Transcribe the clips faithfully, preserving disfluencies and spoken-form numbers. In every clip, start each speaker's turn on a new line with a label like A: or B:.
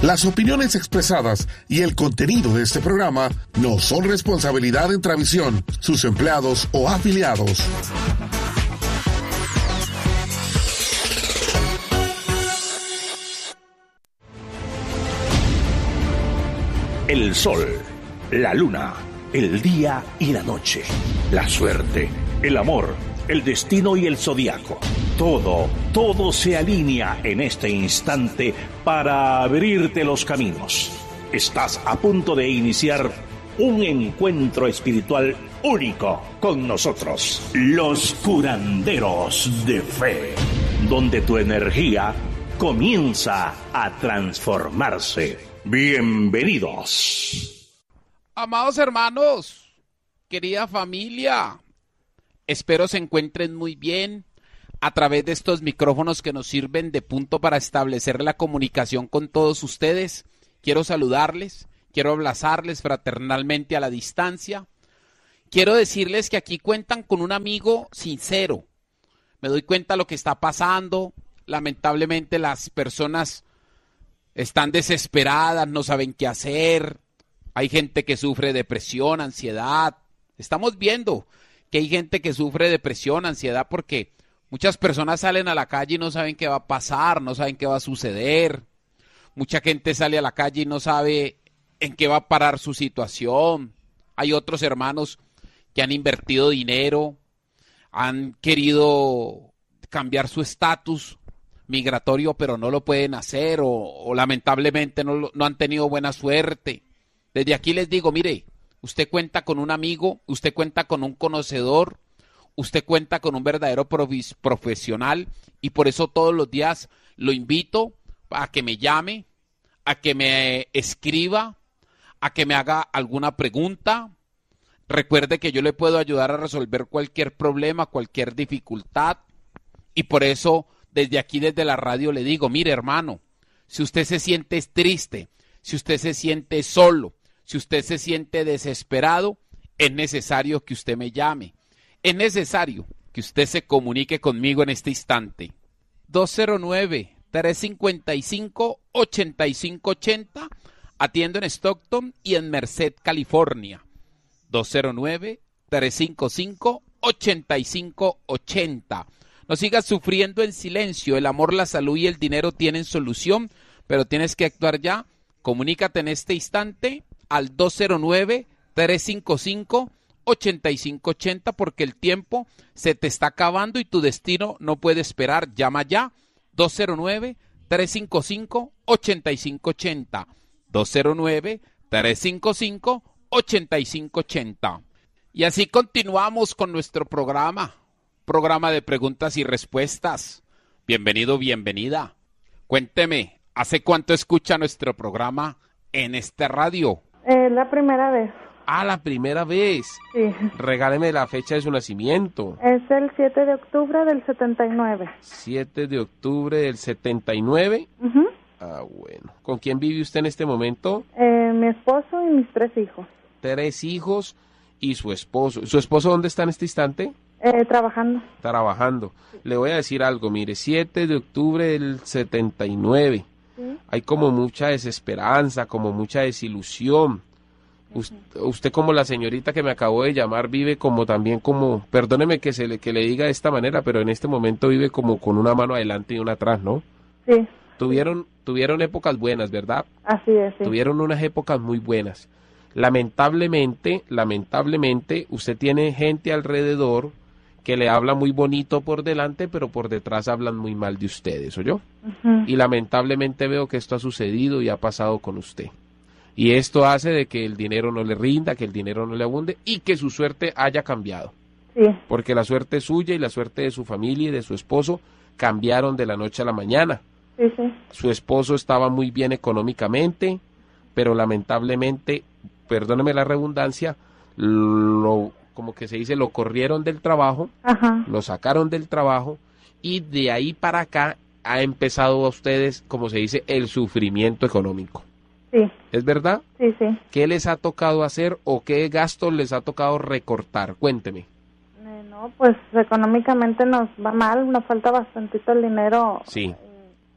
A: Las opiniones expresadas y el contenido de este programa no son responsabilidad de Intravisión, sus empleados o afiliados.
B: El sol, la luna, el día y la noche, la suerte, el amor, el destino y el zodiaco. Todo, todo se alinea en este instante para abrirte los caminos. Estás a punto de iniciar un encuentro espiritual único con nosotros, los curanderos de fe, donde tu energía comienza a transformarse. Bienvenidos.
C: Amados hermanos, querida familia, espero se encuentren muy bien a través de estos micrófonos que nos sirven de punto para establecer la comunicación con todos ustedes. Quiero saludarles, quiero abrazarles fraternalmente a la distancia. Quiero decirles que aquí cuentan con un amigo sincero. Me doy cuenta de lo que está pasando. Lamentablemente las personas están desesperadas, no saben qué hacer. Hay gente que sufre depresión, ansiedad. Estamos viendo que hay gente que sufre depresión, ansiedad, porque muchas personas salen a la calle y no saben qué va a pasar, no saben qué va a suceder. Mucha gente sale a la calle y no sabe en qué va a parar su situación. Hay otros hermanos que han invertido dinero, han querido cambiar su estatus migratorio, pero no lo pueden hacer o, o lamentablemente no, no han tenido buena suerte. Desde aquí les digo, mire, usted cuenta con un amigo, usted cuenta con un conocedor, usted cuenta con un verdadero provis, profesional y por eso todos los días lo invito a que me llame, a que me escriba, a que me haga alguna pregunta. Recuerde que yo le puedo ayudar a resolver cualquier problema, cualquier dificultad y por eso desde aquí, desde la radio, le digo, mire hermano, si usted se siente triste, si usted se siente solo, si usted se siente desesperado, es necesario que usted me llame. Es necesario que usted se comunique conmigo en este instante. dos cero nueve, tres cinco cinco, ocho cinco ocho cero, atiendo en Stockton y en Merced, California. dos cero nueve, tres cinco cinco, ocho cinco ocho cero. No sigas sufriendo en silencio, el amor, la salud y el dinero tienen solución, pero tienes que actuar ya. Comunícate en este instante al dos cero nueve, tres cinco cinco, ocho cinco ocho cero porque el tiempo se te está acabando y tu destino no puede esperar. Llama ya, dos cero nueve, tres cinco cinco, ocho cinco ocho cero, dos cero nueve, tres cinco cinco, ocho cinco ocho cero. Y así continuamos con nuestro programa. Programa de preguntas y respuestas. Bienvenido, bienvenida. Cuénteme, ¿hace cuánto escucha nuestro programa en esta radio?
D: Eh, la primera vez.
E: Ah, la primera vez.
D: Sí.
E: Regáleme la fecha de su nacimiento.
D: Es el siete de octubre del setenta y nueve.
E: siete de octubre del setenta y nueve.
D: Uh-huh.
E: Ah, bueno. ¿Con quién vive usted en este momento?
D: Eh, mi esposo y mis tres hijos.
E: Tres hijos y su esposo. ¿Su esposo dónde está en este instante?
D: Eh, trabajando.
E: Trabajando. Sí. Le voy a decir algo, mire, siete de octubre del setenta y nueve. ¿Sí? Hay como mucha desesperanza, como mucha desilusión. Uh-huh. Usted, usted como la señorita que me acabó de llamar vive como también como, perdóneme que se le, que le diga de esta manera, pero en este momento vive como con una mano adelante y una atrás, ¿no?
D: Sí.
E: Tuvieron, tuvieron épocas buenas, ¿verdad?
D: Así es, sí.
E: Tuvieron unas épocas muy buenas. Lamentablemente, lamentablemente, usted tiene gente alrededor que le habla muy bonito por delante, pero por detrás hablan muy mal de ustedes, ¿oyó? Uh-huh. Y lamentablemente veo que esto ha sucedido y ha pasado con usted. Y esto hace de que el dinero no le rinda, que el dinero no le abunde y que su suerte haya cambiado.
D: Sí.
E: Porque la suerte suya y la suerte de su familia y de su esposo cambiaron de la noche a la mañana.
D: Sí, sí.
E: Su esposo estaba muy bien económicamente, pero lamentablemente, perdóneme la redundancia, lo... como que se dice, lo corrieron del trabajo,
D: ajá,
E: lo sacaron del trabajo y de ahí para acá ha empezado a ustedes, como se dice, el sufrimiento económico.
D: Sí.
E: ¿Es verdad?
D: Sí, sí.
E: ¿Qué les ha tocado hacer o qué gastos les ha tocado recortar? Cuénteme.
D: Eh, no, pues económicamente nos va mal, nos falta bastantito el dinero.
E: Sí.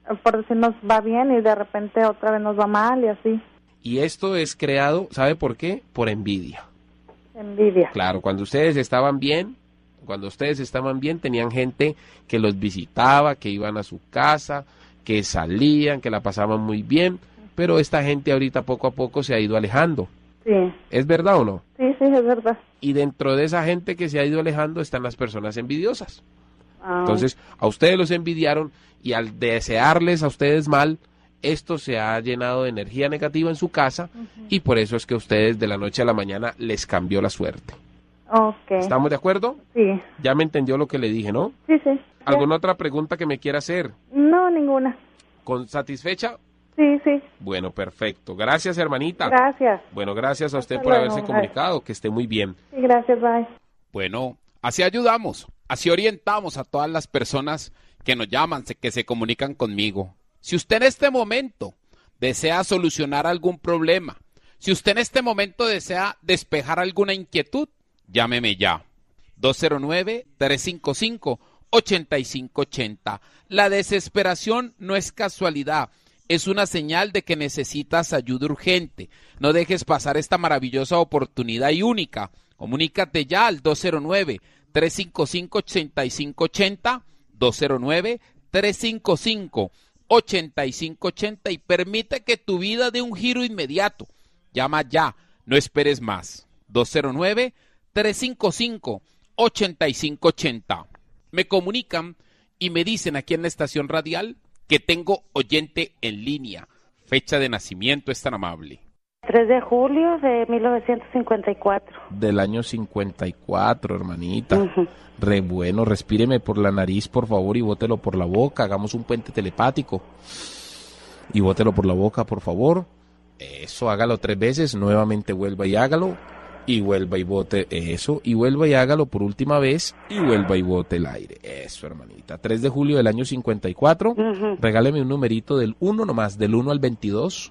D: por decir nos va bien y de repente otra vez nos va mal y así.
E: Y esto es creado, ¿sabe por qué? Por envidia.
D: Envidia.
E: Claro, cuando ustedes estaban bien, cuando ustedes estaban bien, tenían gente que los visitaba, que iban a su casa, que salían, que la pasaban muy bien, pero esta gente ahorita poco a poco se ha ido alejando.
D: Sí.
E: ¿Es verdad o no?
D: Sí, sí, es verdad.
E: Y dentro de esa gente que se ha ido alejando están las personas envidiosas.
D: Ah.
E: Entonces, a ustedes los envidiaron y al desearles a ustedes mal, esto se ha llenado de energía negativa en su casa uh-huh. y por eso es que a ustedes de la noche a la mañana les cambió la suerte.
D: Okay.
E: ¿Estamos de acuerdo?
D: Sí.
E: Ya me entendió lo que le dije, ¿no?
D: Sí, sí.
E: ¿Alguna otra pregunta que me quiera hacer?
D: No, ninguna.
E: ¿Con satisfecha?
D: Sí, sí.
E: Bueno, perfecto. Gracias, hermanita.
D: Gracias.
E: Bueno, gracias a usted
D: Hasta
E: por
D: luego.
E: haberse comunicado. Que esté muy bien.
D: Sí, gracias, bye.
C: Bueno, así ayudamos, así orientamos a todas las personas que nos llaman, que se comunican conmigo. Si usted en este momento desea solucionar algún problema, si usted en este momento desea despejar alguna inquietud, llámeme ya. dos cero nueve, tres cinco cinco, ocho cinco ocho cero. La desesperación no es casualidad, es una señal de que necesitas ayuda urgente. No dejes pasar esta maravillosa oportunidad y única. Comunícate ya al dos cero nueve, tres cinco cinco, ocho cinco ocho cero, dos cero nueve, tres cinco cinco, ocho cinco ocho cero y permite que tu vida dé un giro inmediato. Llama ya, no esperes más. dos cero nueve, tres cinco cinco, ocho cinco ocho cero. Me comunican y me dicen aquí en la estación radial que tengo oyente en línea. Fecha de nacimiento es tan amable.
F: tres de julio de mil novecientos cincuenta y cuatro.
E: Del año cincuenta y cuatro, hermanita.
F: Uh-huh.
E: Re bueno, respíreme por la nariz, por favor, y bótelo por la boca. Hagamos un puente telepático. Y bótelo por la boca, por favor. Eso, hágalo tres veces, nuevamente vuelva y hágalo. Y vuelva y bote eso, y vuelva y hágalo por última vez, y vuelva y bote el aire. Eso, hermanita. tres de julio del año cincuenta y cuatro.
F: Uh-huh.
E: Regáleme un numerito del uno nomás, del uno al veintidós.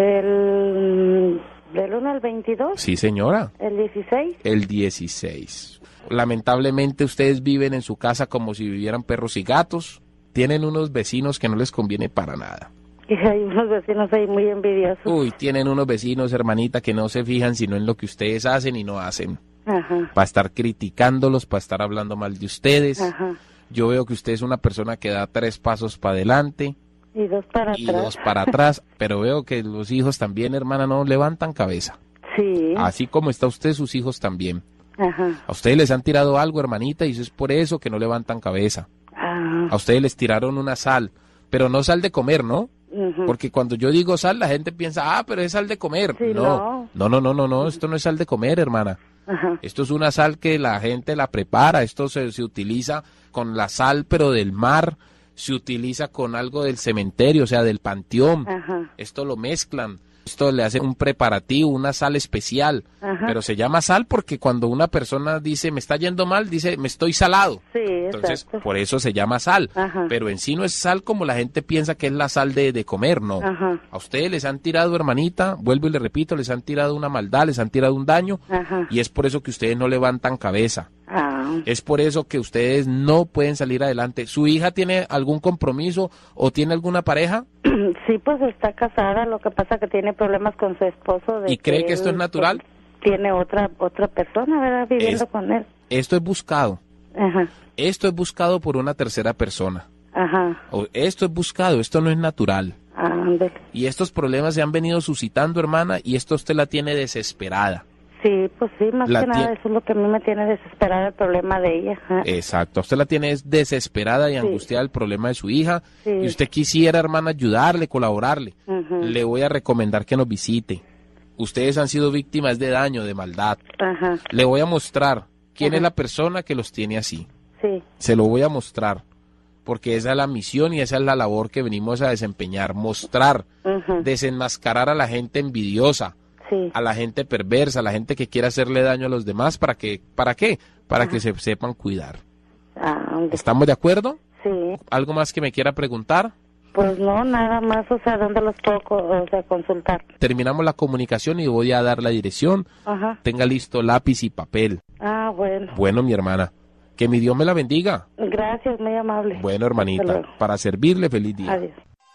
F: El, ¿Del uno al veintidós?
E: Sí, señora.
F: ¿El dieciséis?
E: El dieciséis. Lamentablemente ustedes viven en su casa como si vivieran perros y gatos. Tienen unos vecinos que no les conviene para nada.
F: Y hay unos vecinos ahí muy envidiosos.
E: Uy, tienen unos vecinos, hermanita, que no se fijan sino en lo que ustedes hacen y no hacen.
F: Ajá.
E: Para estar criticándolos, para estar hablando mal de ustedes.
F: Ajá.
E: Yo veo que usted es una persona que da tres pasos para adelante
F: Y dos para
E: y
F: atrás.
E: dos para atrás, pero veo que los hijos también, hermana, no levantan cabeza.
F: Sí.
E: Así como está usted, sus hijos también.
F: Ajá.
E: A ustedes les han tirado algo, hermanita, y eso es por eso que no levantan cabeza.
F: Ah.
E: A ustedes les tiraron una sal, pero no sal de comer, ¿no?
F: Uh-huh.
E: Porque cuando yo digo sal, la gente piensa, ah, pero es sal de comer.
F: Sí,
E: no. no, no, no, no, no, esto no es sal de comer, hermana.
F: Ajá.
E: Esto es una sal que la gente la prepara, esto se, se utiliza con la sal, pero del mar, se utiliza con algo del cementerio, o sea, del panteón.
F: Ajá.
E: Esto lo mezclan, esto le hacen un preparativo, una sal especial,
F: Ajá.
E: pero se llama sal porque cuando una persona dice, me está yendo mal, dice, me estoy salado.
F: Sí,
E: Entonces,
F: exacto.
E: por eso se llama sal,
F: Ajá.
E: pero en sí no es sal como la gente piensa que es la sal de, de comer, no.
F: Ajá.
E: A ustedes les han tirado, hermanita, vuelvo y le repito, les han tirado una maldad, les han tirado un daño,
F: Ajá.
E: y es por eso que ustedes no levantan cabeza.
F: Ah.
E: Es por eso que ustedes no pueden salir adelante. ¿Su hija tiene algún compromiso o tiene alguna pareja?
F: Sí, pues está casada, lo que pasa que tiene problemas con su esposo. De
E: ¿Y cree que esto
F: él,
E: es natural?
F: pues, tiene otra otra persona, ¿verdad? Viviendo
E: Es-
F: con él.
E: Esto es buscado.
F: Ajá.
E: Esto es buscado por una tercera persona.
F: Ajá.
E: O esto es buscado, esto no es natural.
F: Ah, ándale.
E: Y estos problemas se han venido suscitando, hermana, y esto usted la tiene desesperada.
F: Sí, pues sí, más
E: La
F: que nada
E: tie-
F: eso es lo que a mí me tiene desesperada, el problema de ella. Ajá.
E: Exacto, usted la tiene es desesperada y
F: Sí.
E: angustiada el problema de su hija.
F: Sí.
E: Y usted quisiera, hermana, ayudarle, colaborarle.
F: Ujú.
E: Le voy a recomendar que nos visite. Ustedes han sido víctimas de daño, de maldad.
F: Ajá.
E: Le voy a mostrar quién
F: Ajá.
E: es la persona que los tiene así.
F: Sí.
E: Se lo voy a mostrar, porque esa es la misión y esa es la labor que venimos a desempeñar, mostrar,
F: Ujú.
E: desenmascarar a la gente envidiosa,
F: Sí.
E: a la gente perversa, a la gente que quiere hacerle daño a los demás, ¿para qué? ¿Para qué? Para que se sepan cuidar.
F: Ah, ándale.
E: ¿Estamos de acuerdo?
F: Sí.
E: ¿Algo más que me quiera preguntar?
F: Pues no, nada más, o sea, ¿dónde los puedo co- o sea, consultar?
E: Terminamos la comunicación y voy a dar la dirección.
F: Ajá.
E: Tenga listo lápiz y papel.
F: Ah, bueno.
E: Bueno, mi hermana, que mi Dios me la bendiga.
F: Gracias, muy amable.
E: Bueno,
F: Hasta
E: hermanita,
F: luego.
E: para servirle, feliz día.
F: Adiós.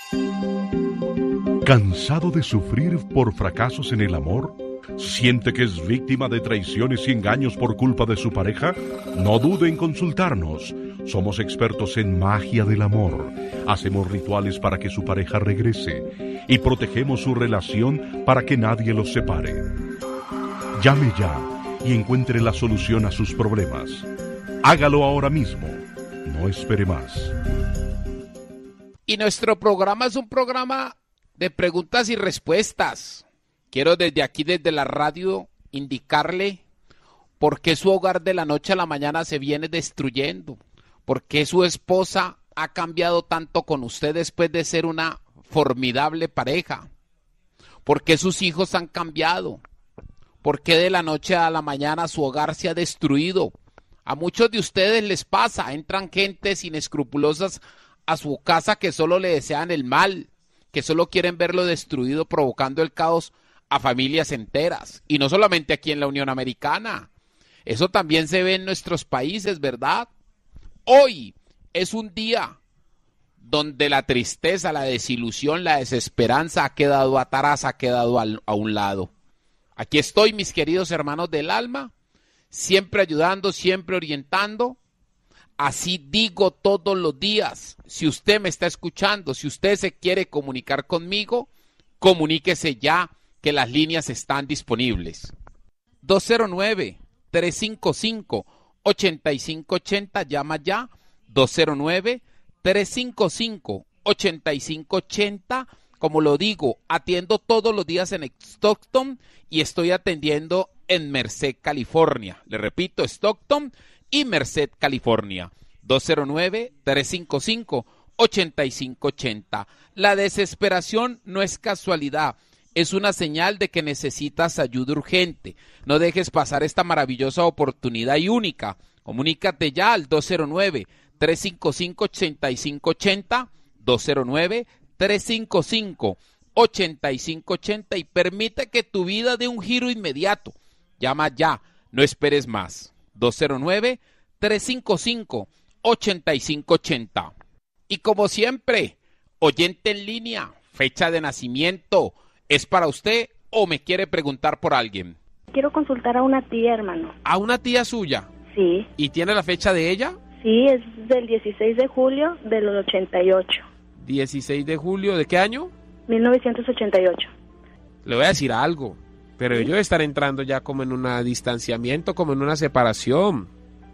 G: ¿Cansado de sufrir por fracasos en el amor? ¿Siente que es víctima de traiciones y engaños por culpa de su pareja? No dude en consultarnos. Somos expertos en magia del amor. Hacemos rituales para que su pareja regrese y protegemos su relación para que nadie los separe. Llame ya y encuentre la solución a sus problemas. Hágalo ahora mismo. No espere más.
C: Y nuestro programa es un programa de preguntas y respuestas. Quiero desde aquí, desde la radio, indicarle por qué su hogar de la noche a la mañana se viene destruyendo. ¿Por qué su esposa ha cambiado tanto con usted después de ser una formidable pareja? ¿Por qué sus hijos han cambiado? ¿Por qué de la noche a la mañana su hogar se ha destruido? A muchos de ustedes les pasa, entran gentes inescrupulosas a su casa que solo le desean el mal, que solo quieren verlo destruido, provocando el caos a familias enteras. Y no solamente aquí en la Unión Americana, eso también se ve en nuestros países, ¿verdad? Hoy es un día donde la tristeza, la desilusión, la desesperanza ha quedado atrás, ha quedado al, a un lado. Aquí estoy, mis queridos hermanos del alma, siempre ayudando, siempre orientando. Así digo todos los días. Si usted me está escuchando, si usted se quiere comunicar conmigo, comuníquese ya, que las líneas están disponibles. dos cero nueve, tres cinco cinco, ocho cinco ocho cero, llama ya, dos cero nueve, tres cinco cinco, ocho cinco ocho cero. Como lo digo, atiendo todos los días en Stockton y estoy atendiendo en Merced, California. Le repito, Stockton y Merced, California. dos cero nueve, tres cinco cinco, ocho cinco ocho cero. La desesperación no es casualidad, es una señal de que necesitas ayuda urgente. No dejes pasar esta maravillosa oportunidad y única. Comunícate ya al dos cero nueve, tres cinco cinco, ocho cinco ocho cero, dos cero nueve, tres cinco cinco, ocho cinco ocho cero y permite que tu vida dé un giro inmediato. Llama ya, no esperes más. dos cero nueve, tres cinco cinco, ocho cinco ocho cero. Y como siempre, oyente en línea, fecha de nacimiento, ¿es para usted o me quiere preguntar por alguien?
F: Quiero consultar a una tía, hermano.
C: ¿A una tía suya?
F: Sí.
C: ¿Y tiene la fecha de ella?
F: Sí, es del dieciséis de julio del ochenta y ocho.
C: dieciséis de julio, ¿de qué año?
F: mil novecientos ochenta y ocho.
C: Le voy a decir algo, pero ellos están entrando ya como en un distanciamiento, como en una separación.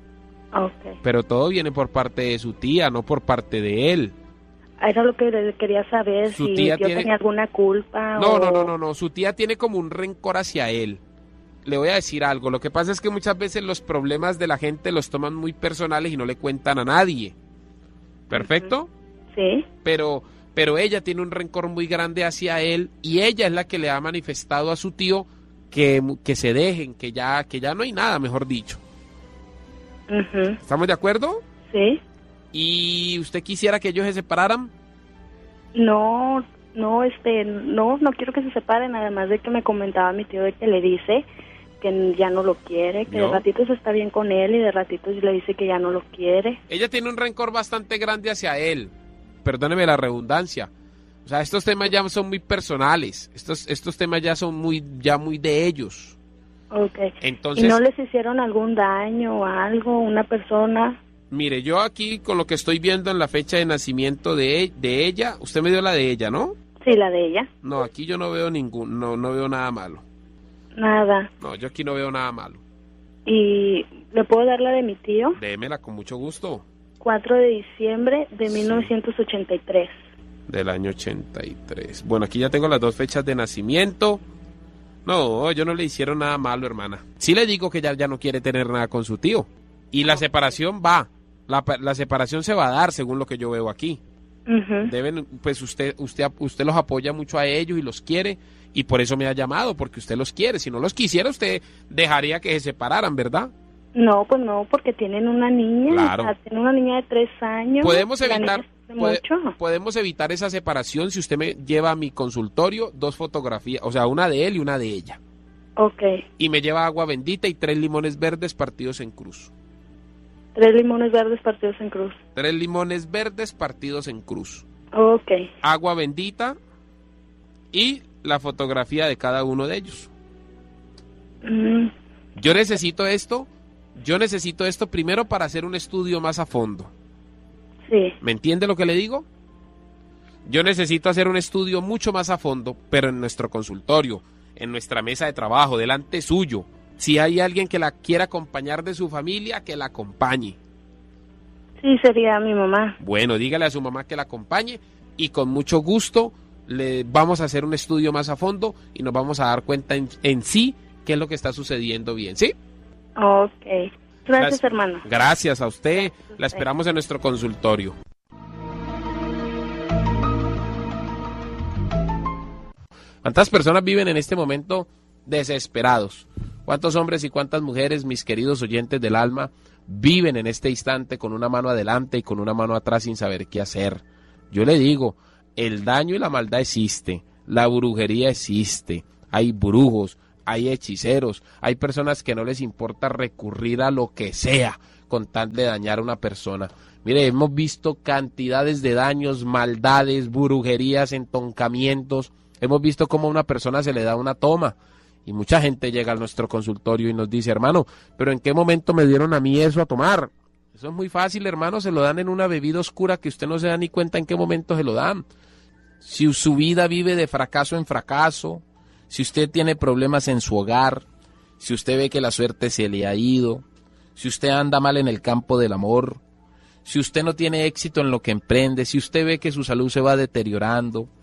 F: Okay.
C: Pero todo viene por parte de su tía, no por parte de él.
F: Era lo que le quería saber,
C: Su
F: si
C: tía
F: yo
C: tiene...
F: tenía alguna culpa.
C: No,
F: o...
C: no, no, no, no, su tía tiene como un rencor hacia él. Le voy a decir algo, lo que pasa es que muchas veces los problemas de la gente los toman muy personales y no le cuentan a nadie. ¿Perfecto?
F: Uh-huh. Sí.
C: Pero, pero ella tiene un rencor muy grande hacia él y ella es la que le ha manifestado a su tío que, que se dejen, que ya, que ya no hay nada, mejor dicho.
F: Uh-huh.
C: ¿Estamos de acuerdo?
F: Sí.
C: ¿Y usted quisiera que ellos se separaran?
F: No, no, este, no, no quiero que se separen, además de que me comentaba mi tío de que le dice que ya no lo quiere, que
C: ¿No?
F: de ratitos está bien con él y de ratitos le dice que ya no lo quiere.
C: Ella tiene un rencor bastante grande hacia él, perdóneme la redundancia. O sea, estos temas ya son muy personales, estos, estos temas ya son muy, ya muy de ellos.
F: Okay.
C: Entonces,
F: ¿y no les hicieron algún daño o algo, una persona?
C: Mire, yo aquí con lo que estoy viendo en la fecha de nacimiento de, de ella, usted me dio la de ella, ¿no?
F: Sí, la de ella.
C: No, aquí yo no veo ningún, no, no veo nada malo.
F: Nada.
C: No, yo aquí no veo nada malo.
F: ¿Y le puedo dar la de mi tío?
C: Démela con mucho gusto.
F: cuatro de diciembre de
C: Sí.
F: mil novecientos ochenta y tres.
C: Del año ochenta y tres. Bueno, aquí ya tengo las dos fechas de nacimiento. No, yo no le hicieron nada malo, hermana. Sí le digo que ya, ya no quiere tener nada con su tío. Y la separación va. La, la separación se va a dar según lo que yo veo aquí.
F: Uh-huh.
C: Deben, pues usted, usted, usted los apoya mucho a ellos y los quiere. Y por eso me ha llamado, porque usted los quiere. Si no los quisiera, usted dejaría que se separaran, ¿verdad?
F: No, pues no, porque tienen una niña.
C: Claro.
F: O sea, tienen una niña de tres años.
C: Podemos
F: La
C: evitar,
F: niña sufre
C: puede-
F: mucho.
C: podemos evitar esa separación si usted me lleva a mi consultorio dos fotografías, o sea, una de él y una de ella.
F: Ok.
C: Y me lleva agua bendita y tres limones verdes partidos en cruz.
F: Tres limones verdes partidos en cruz.
C: Tres limones verdes partidos en cruz.
F: Ok.
E: agua bendita y la fotografía de cada uno de ellos.
F: Mm,
E: Yo necesito esto, yo necesito esto primero para hacer un estudio más a fondo.
F: sí.
E: ¿Me entiende lo que le digo? Yo necesito hacer un estudio mucho más a fondo, pero en nuestro consultorio, en nuestra mesa de trabajo, delante suyo. Si hay alguien que la quiera acompañar de su familia, que la acompañe.
F: Sí, sería mi mamá.
E: Bueno, dígale a su mamá que la acompañe y con mucho gusto le vamos a hacer un estudio más a fondo y nos vamos a dar cuenta en, en sí qué es lo que está sucediendo bien, ¿sí?
F: Ok. Gracias,
E: Las-
F: hermano.
E: Gracias a usted.
F: Gracias a
E: La
F: usted.
E: esperamos en nuestro consultorio. ¿Cuántas personas viven en este momento desesperados? ¿Cuántos hombres y cuántas mujeres, mis queridos oyentes del alma, viven en este instante con una mano adelante y con una mano atrás sin saber qué hacer? Yo le digo, el daño y la maldad existe, la brujería existe, hay brujos, hay hechiceros, hay personas que no les importa recurrir a lo que sea con tal de dañar a una persona. Mire, hemos visto cantidades de daños, maldades, brujerías, entoncamientos. Hemos visto cómo a una persona se le da una toma y mucha gente llega a nuestro consultorio y nos dice, hermano, ¿pero en qué momento me dieron a mí eso a tomar? Eso es muy fácil, hermano, se lo dan en una bebida oscura que usted no se da ni cuenta en qué momento se lo dan. Si su vida vive de fracaso en fracaso, si usted tiene problemas en su hogar, si usted ve que la suerte se le ha ido, si usted anda mal en el campo del amor, si usted no tiene éxito en lo que emprende, si usted ve que su salud se va deteriorando,